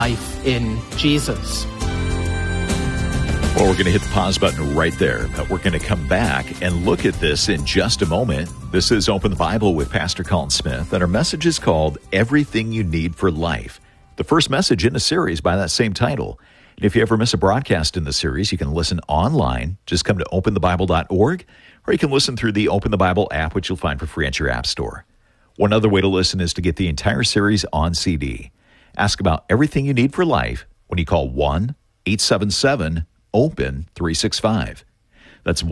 life in Jesus. Well, we're going to hit the pause button right there, but we're going to come back and look at this in just a moment. This is Open the Bible with Pastor Colin Smith, and our message is called Everything You Need for Life, the first message in a series by that same title. And if you ever miss a broadcast in the series, you can listen online. Just come to openthebible.org, or you can listen through the Open the Bible app, which you'll find for free at your app store. One other way to listen is to get the entire series on CD. Ask about everything you need for life when you call 1-877-OPEN-365. That's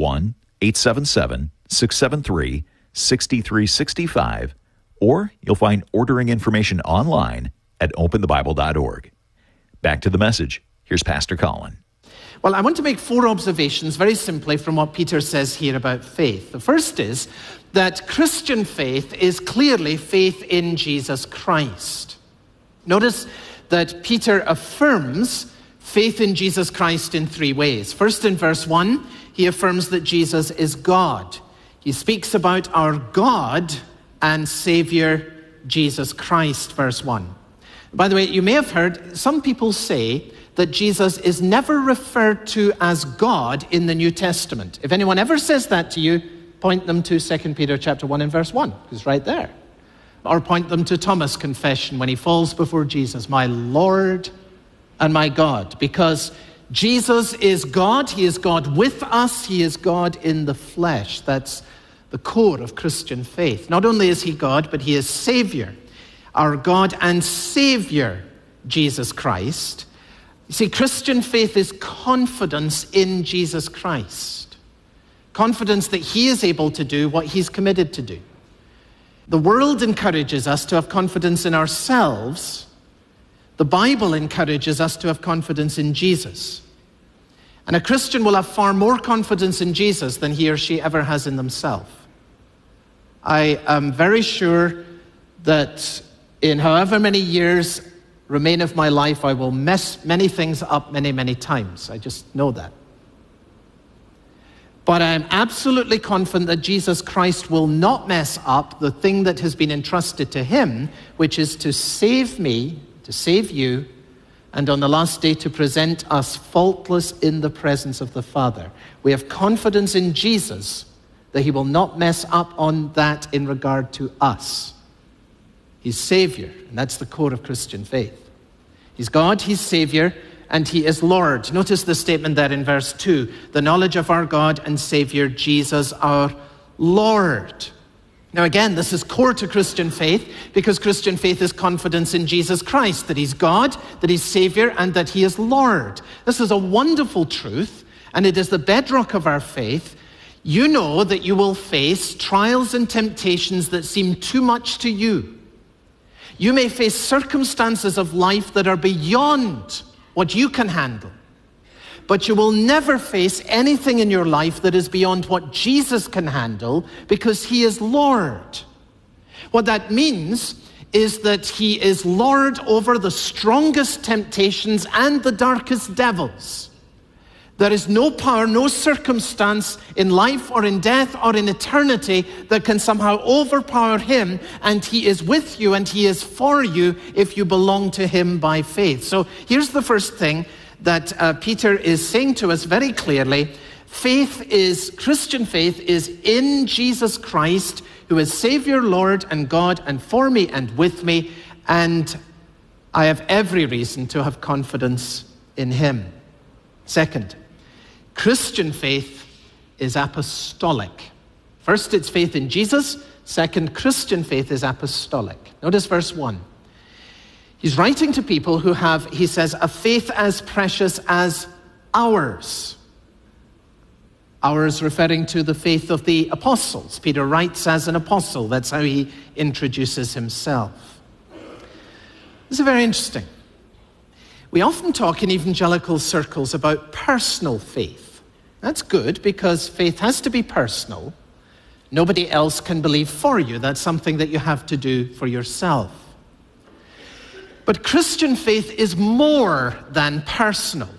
1-877-673-6365, or you'll find ordering information online at openthebible.org. Back to the message. Here's Pastor Colin. Well, I want to make 4 observations very simply from what Peter says here about faith. The first is that Christian faith is clearly faith in Jesus Christ. Notice that Peter affirms faith in Jesus Christ in 3 ways. First, in verse 1, he affirms that Jesus is God. He speaks about our God and Savior, Jesus Christ, verse 1. By the way, you may have heard some people say that Jesus is never referred to as God in the New Testament. If anyone ever says that to you, point them to 2 Peter chapter 1 and verse 1. It's right there. Or point them to Thomas' confession when he falls before Jesus, my Lord and my God. Because Jesus is God. He is God with us. He is God in the flesh. That's the core of Christian faith. Not only is he God, but he is Savior. Our God and Savior, Jesus Christ. You see, Christian faith is confidence in Jesus Christ. Confidence that he is able to do what he's committed to do. The world encourages us to have confidence in ourselves. The Bible encourages us to have confidence in Jesus. And a Christian will have far more confidence in Jesus than he or she ever has in themselves. I am very sure that in however many years remain of my life, I will mess many things up many, many times. I just know that. But I am absolutely confident that Jesus Christ will not mess up the thing that has been entrusted to him, which is to save me, to save you, and on the last day to present us faultless in the presence of the Father. We have confidence in Jesus that he will not mess up on that in regard to us. He's Savior, and that's the core of Christian faith. He's God, he's Savior, and he is Lord. Notice the statement there in verse 2, the knowledge of our God and Savior, Jesus our Lord. Now again, this is core to Christian faith because Christian faith is confidence in Jesus Christ, that he's God, that he's Savior, and that he is Lord. This is a wonderful truth, and it is the bedrock of our faith. You know that you will face trials and temptations that seem too much to you. You may face circumstances of life that are beyond what you can handle. But you will never face anything in your life that is beyond what Jesus can handle because he is Lord. What that means is that he is Lord over the strongest temptations and the darkest devils. There is no power, no circumstance in life or in death or in eternity that can somehow overpower him, and he is with you and he is for you if you belong to him by faith. So here's the first thing that Peter is saying to us very clearly. Christian faith is in Jesus Christ, who is Savior, Lord, and God, and for me and with me, and I have every reason to have confidence in him. Second, Christian faith is apostolic. First, it's faith in Jesus. Second, Christian faith is apostolic. Notice verse 1. He's writing to people who have, he says, a faith as precious as ours. Ours referring to the faith of the apostles. Peter writes as an apostle. That's how he introduces himself. This is very interesting. We often talk in evangelical circles about personal faith. That's good because faith has to be personal. Nobody else can believe for you. That's something that you have to do for yourself. But Christian faith is more than personal.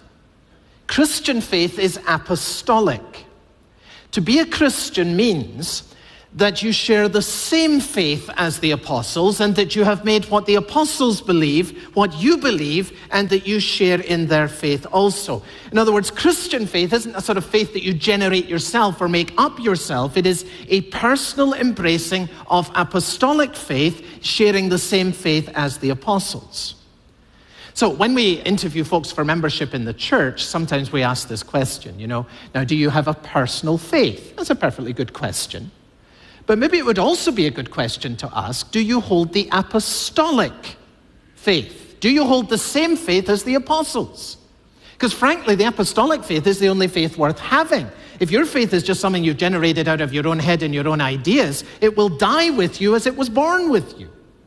Christian faith is apostolic. To be a Christian means that you share the same faith as the apostles, and that you have made what the apostles believe, what you believe, and that you share in their faith also. In other words, Christian faith isn't a sort of faith that you generate yourself or make up yourself. It is a personal embracing of apostolic faith, sharing the same faith as the apostles. So when we interview folks for membership in the church, sometimes we ask this question, now, do you have a personal faith? That's a perfectly good question. But maybe it would also be a good question to ask, do you hold the apostolic faith? Do you hold the same faith as the apostles? Because frankly, the apostolic faith is the only faith worth having. If your faith is just something you've generated out of your own head and your own ideas, it will die with you as it was born with you.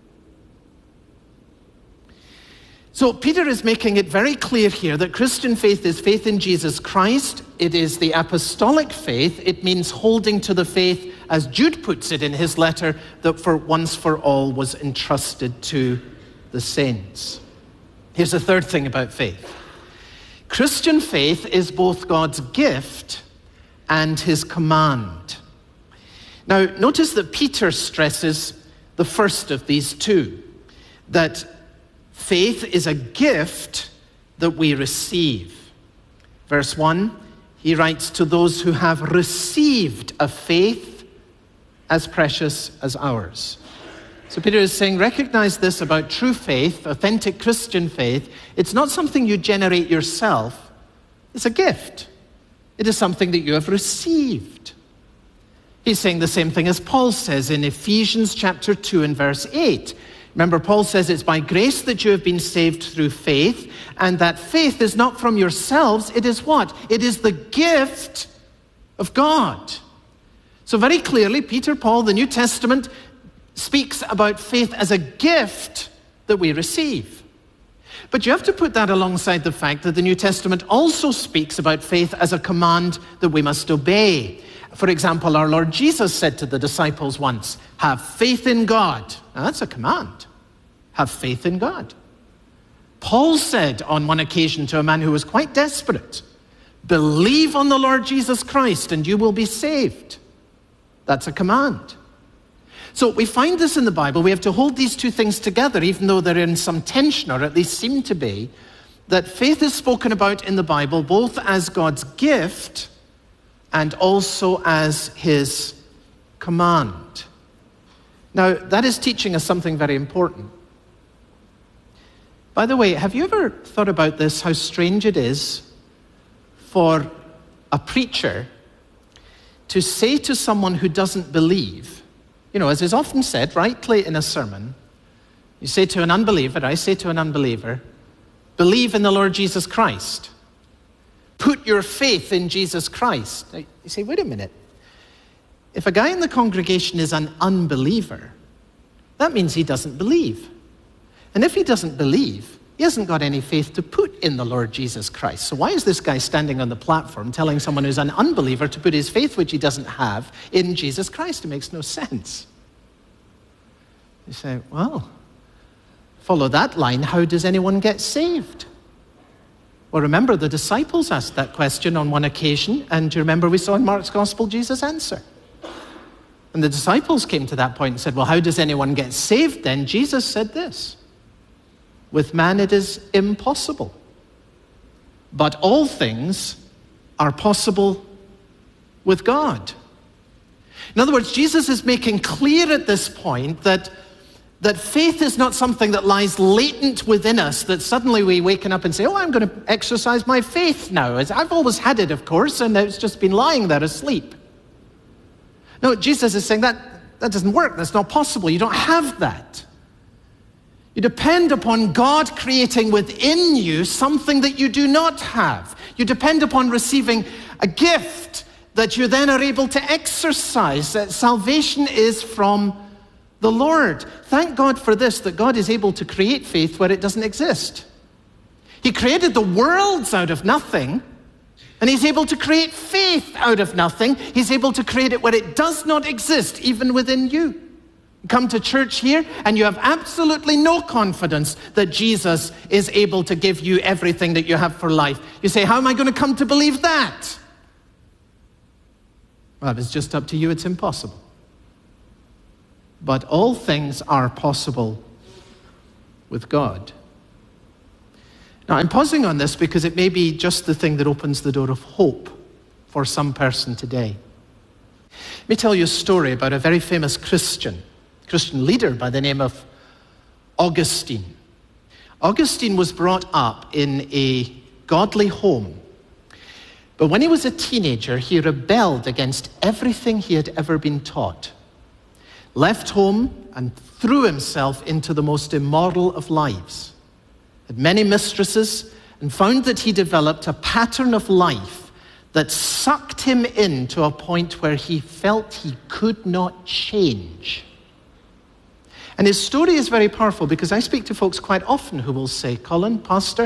So Peter is making it very clear here that Christian faith is faith in Jesus Christ. It is the apostolic faith. It means holding to the faith, as Jude puts it in his letter, that for once for all was entrusted to the saints. Here's the third thing about faith. Christian faith is both God's gift and his command. Now, notice that Peter stresses the first of these two, that faith is a gift that we receive. Verse 1, he writes, to those who have received a faith as precious as ours. So Peter is saying, recognize this about true faith, authentic Christian faith. It's not something you generate yourself. It's a gift. It is something that you have received. He's saying the same thing as Paul says in Ephesians chapter 2 and verse 8. Remember, Paul says it's by grace that you have been saved through faith, and that faith is not from yourselves. It is what? It is the gift of God. So very clearly, Peter, Paul, the New Testament speaks about faith as a gift that we receive. But you have to put that alongside the fact that the New Testament also speaks about faith as a command that we must obey. For example, our Lord Jesus said to the disciples once, have faith in God. Now that's a command. Have faith in God. Paul said on one occasion to a man who was quite desperate, believe on the Lord Jesus Christ and you will be saved. That's a command. So we find this in the Bible. We have to hold these two things together, even though they're in some tension, or at least seem to be, that faith is spoken about in the Bible both as God's gift and also as his command. Now, that is teaching us something very important. By the way, have you ever thought about this, how strange it is for a preacher to say to someone who doesn't believe, as is often said rightly in a sermon, you say to an unbeliever, I say to an unbeliever, believe in the Lord Jesus Christ. Put your faith in Jesus Christ. Now, you say, wait a minute. If a guy in the congregation is an unbeliever, that means he doesn't believe. And if he doesn't believe, he hasn't got any faith to put in the Lord Jesus Christ. So why is this guy standing on the platform telling someone who's an unbeliever to put his faith, which he doesn't have, in Jesus Christ? It makes no sense. You say, well, follow that line, how does anyone get saved? Well, remember, the disciples asked that question on one occasion, and do you remember we saw in Mark's Gospel Jesus answer? And the disciples came to that point and said, well, how does anyone get saved then? Jesus said this, with man it is impossible, but all things are possible with God. In other words, Jesus is making clear at this point that faith is not something that lies latent within us, that suddenly we waken up and say, oh, I'm going to exercise my faith now. I've always had it, of course, and it's just been lying there asleep. No, Jesus is saying that doesn't work. That's not possible. You don't have that. You depend upon God creating within you something that you do not have. You depend upon receiving a gift that you then are able to exercise. That salvation is from the Lord. Thank God for this, that God is able to create faith where it doesn't exist. He created the worlds out of nothing, and he's able to create faith out of nothing. He's able to create it where it does not exist, even within you. You come to church here, and you have absolutely no confidence that Jesus is able to give you everything that you have for life. You say, how am I going to come to believe that? Well, if it's just up to you, it's impossible. but all things are possible with God. Now, I'm pausing on this because it may be just the thing that opens the door of hope for some person today. Let me tell you a story about a very famous Christian leader by the name of Augustine. Augustine was brought up in a godly home. But when he was a teenager, he rebelled against everything he had ever been taught, left home and threw himself into the most immoral of lives, had many mistresses, and found that he developed a pattern of life that sucked him in to a point where he felt he could not change. And his story is very powerful because I speak to folks quite often who will say, Colin, Pastor,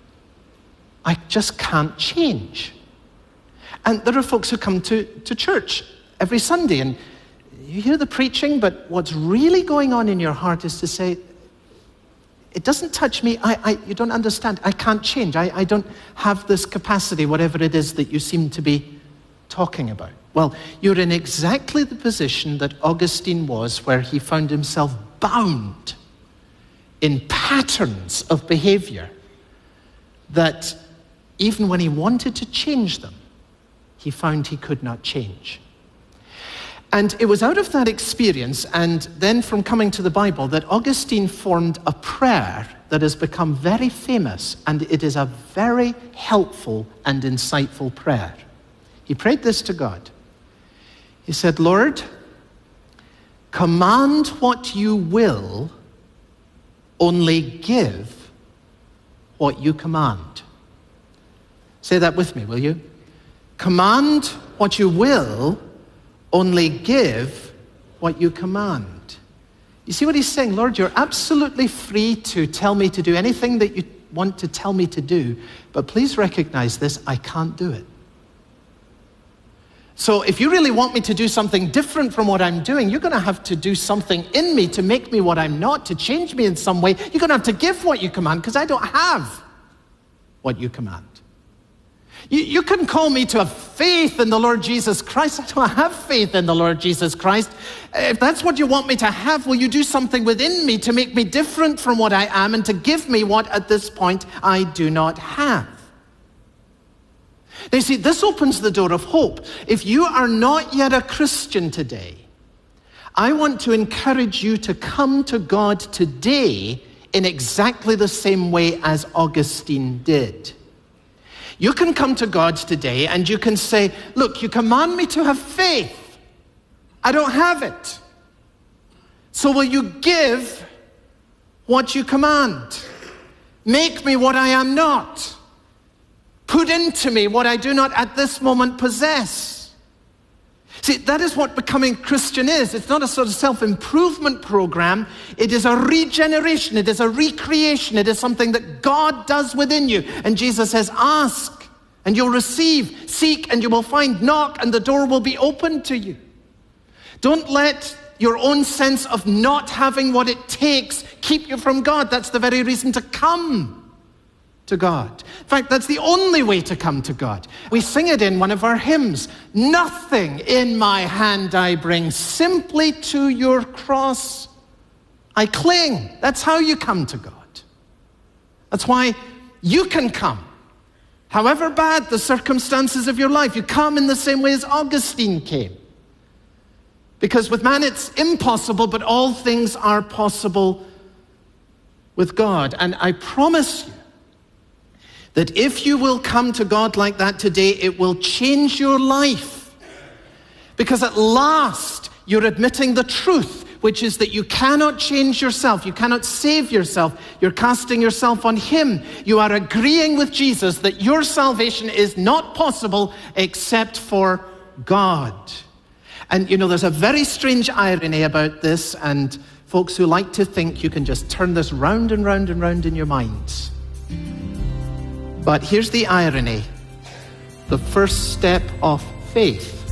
I just can't change. And there are folks who come to church every Sunday and you hear the preaching, but what's really going on in your heart is to say, it doesn't touch me. You don't understand. I can't change. I don't have this capacity, whatever it is that you seem to be talking about. Well, you're in exactly the position that Augustine was, where he found himself bound in patterns of behavior that even when he wanted to change them, he found he could not change. And it was out of that experience and then from coming to the Bible that Augustine formed a prayer that has become very famous, and it is a very helpful and insightful prayer. He prayed this to God. He said, Lord, command what you will, only give what you command. Say that with me, will you? Command what you will, only give what you command. You see what he's saying? Lord, you're absolutely free to tell me to do anything that you want to tell me to do, but please recognize this, I can't do it. So if you really want me to do something different from what I'm doing, you're going to have to do something in me to make me what I'm not, to change me in some way. You're going to have to give what you command, because I don't have what you command. You can call me to have faith in the Lord Jesus Christ. I don't have faith in the Lord Jesus Christ. If that's what you want me to have, will you do something within me to make me different from what I am and to give me what at this point I do not have? Now, you see, this opens the door of hope. If you are not yet a Christian today, I want to encourage you to come to God today in exactly the same way as Augustine did. You can come to God today and you can say, look, you command me to have faith. I don't have it. So will you give what you command? Make me what I am not. Put into me what I do not at this moment possess. See, that is what becoming Christian is. It's not a sort of self-improvement program. It is a regeneration. It is a recreation. It is something that God does within you. And Jesus says, ask and you'll receive. Seek and you will find. Knock and the door will be opened to you. Don't let your own sense of not having what it takes keep you from God. That's the very reason to come to God. In fact, that's the only way to come to God. We sing it in one of our hymns. Nothing in my hand I bring, simply to your cross I cling. That's how you come to God. That's why you can come. However bad the circumstances of your life, you come in the same way as Augustine came. Because with man it's impossible, but all things are possible with God. And I promise you, that if you will come to God like that today, it will change your life. Because at last, you're admitting the truth, which is that you cannot change yourself. You cannot save yourself. You're casting yourself on Him. You are agreeing with Jesus that your salvation is not possible except for God. And, you know, there's a very strange irony about this, and folks who like to think you can just turn this round and round and round in your minds. But here's the irony. The first step of faith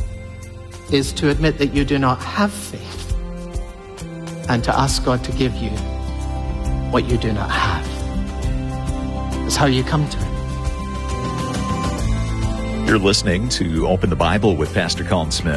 is to admit that you do not have faith and to ask God to give you what you do not have. That's how you come to Him. You're listening to Open the Bible with Pastor Colin Smith.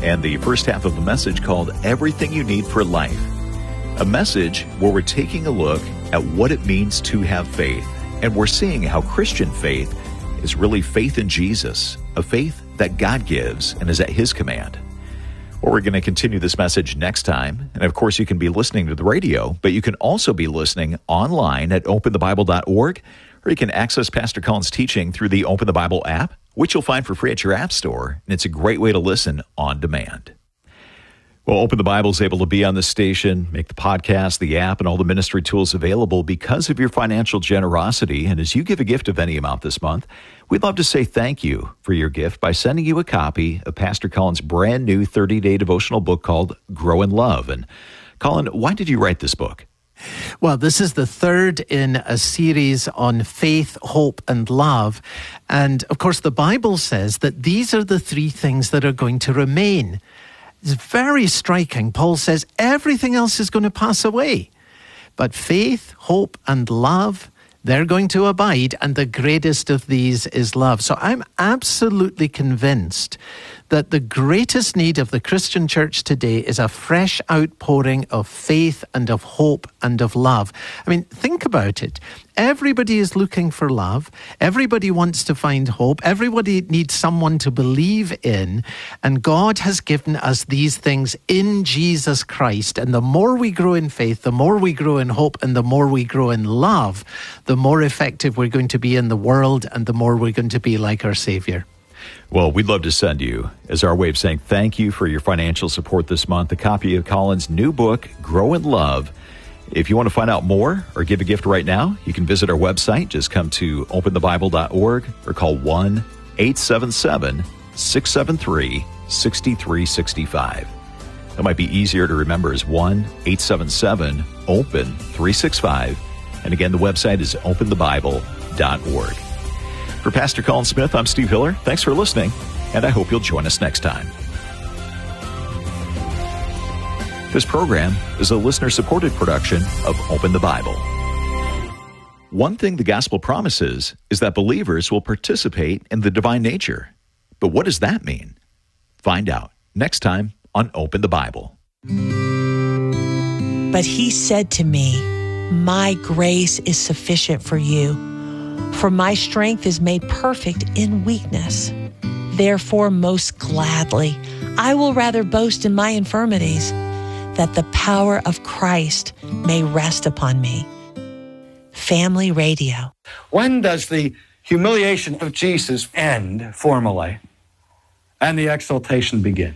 and the first half of a message called Everything You Need for Life. A message where we're taking a look at what it means to have faith, and we're seeing how Christian faith is really faith in Jesus, a faith that God gives and is at His command. Well, we're going to continue this message next time, and of course you can be listening to the radio, but you can also be listening online at openthebible.org, or you can access Pastor Colin's teaching through the Open the Bible app, which you'll find for free at your app store, and it's a great way to listen on demand. Well, Open the Bible is able to be on the station, make the podcast, the app, and all the ministry tools available because of your financial generosity. And as you give a gift of any amount this month, we'd love to say thank you for your gift by sending you a copy of Pastor Colin's brand new 30-day devotional book called Grow in Love. And Colin, why did you write this book? Well, this is the third in a series on faith, hope, and love. And of course, the Bible says that these are the three things that are going to remain. It's very striking. Paul says everything else is going to pass away. But faith, hope, and love, they're going to abide. And the greatest of these is love. So I'm absolutely convinced that the greatest need of the Christian church today is a fresh outpouring of faith and of hope and of love. I mean, think about it. Everybody is looking for love. Everybody wants to find hope. Everybody needs someone to believe in. And God has given us these things in Jesus Christ. And the more we grow in faith, the more we grow in hope, and the more we grow in love, the more effective we're going to be in the world and the more we're going to be like our Savior. Well, we'd love to send you, as our way of saying thank you for your financial support this month, a copy of Colin's new book, Grow in Love. If you want to find out more or give a gift right now, you can visit our website. Just come to openthebible.org or call 1-877-673-6365. That might be easier to remember as 1-877-OPEN-365. And again, the website is openthebible.org. For Pastor Colin Smith, I'm Steve Hiller. Thanks for listening, and I hope you'll join us next time. This program is a listener-supported production of Open the Bible. One thing the gospel promises is that believers will participate in the divine nature. But what does that mean? Find out next time on Open the Bible. But he said to me, "My grace is sufficient for you. For my strength is made perfect in weakness. Therefore, most gladly, I will rather boast in my infirmities, that the power of Christ may rest upon me." Family Radio. When does the humiliation of Jesus end formally and the exaltation begin?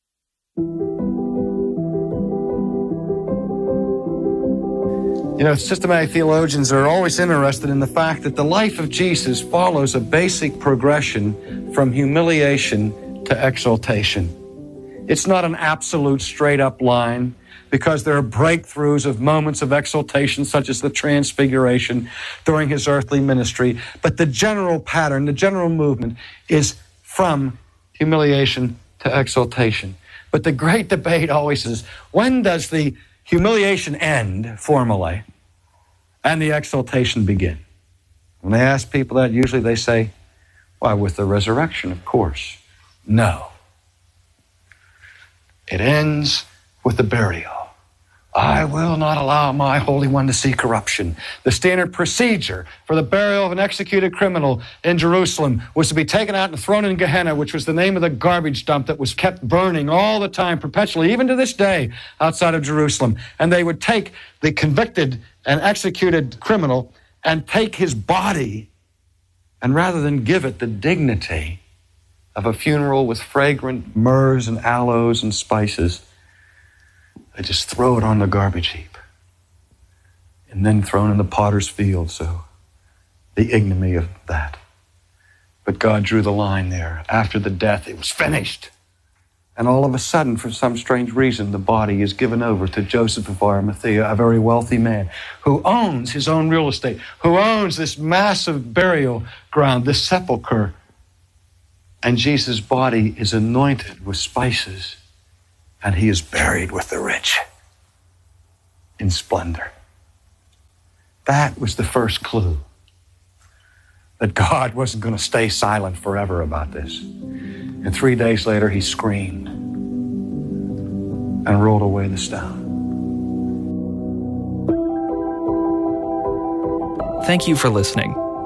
You know, systematic theologians are always interested in the fact that the life of Jesus follows a basic progression from humiliation to exaltation. It's not an absolute straight-up line, because there are breakthroughs of moments of exaltation, such as the Transfiguration during his earthly ministry. But the general pattern, the general movement is from humiliation to exaltation. But the great debate always is, when does the humiliation end formally and the exaltation begin? When they ask people that, usually they say, why, with the resurrection, of course. No. It ends with the burial. I will not allow my Holy One to see corruption. The standard procedure for the burial of an executed criminal in Jerusalem was to be taken out and thrown in Gehenna, which was the name of the garbage dump that was kept burning all the time, perpetually, even to this day, outside of Jerusalem. And they would take the convicted and executed criminal and take his body, and rather than give it the dignity of a funeral with fragrant myrrhs and aloes and spices, they just throw it on the garbage heap and then thrown in the potter's field. So the ignominy of that. But God drew the line there. After the death, it was finished. And all of a sudden, for some strange reason, the body is given over to Joseph of Arimathea, a very wealthy man who owns his own real estate, who owns this massive burial ground, this sepulcher. And Jesus' body is anointed with spices, and he is buried with the rich in splendor. That was the first clue that God wasn't going to stay silent forever about this. And 3 days later, he screamed, and rolled away the stone. Thank you for listening.